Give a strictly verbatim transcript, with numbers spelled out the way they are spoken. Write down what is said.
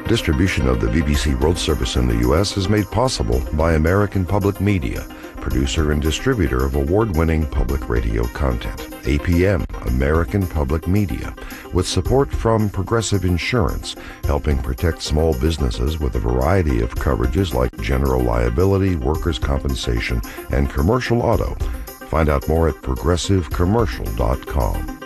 Distribution of the B B C World Service in the U S is made possible by American Public Media, producer and distributor of award-winning public radio content. A P M, American Public Media, with support from Progressive Insurance, helping protect small businesses with a variety of coverages like general liability, workers' compensation, and commercial auto. Find out more at progressive commercial dot com.